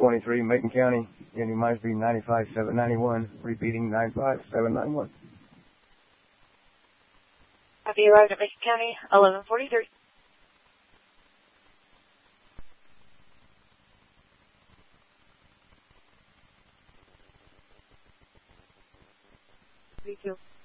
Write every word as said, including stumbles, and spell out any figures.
twenty-three, Macon County, Unity minus B ninety-five seven ninety-one, repeating nine five seven nine one. Have you arrived at Macon County, eleven forty-three. Three two.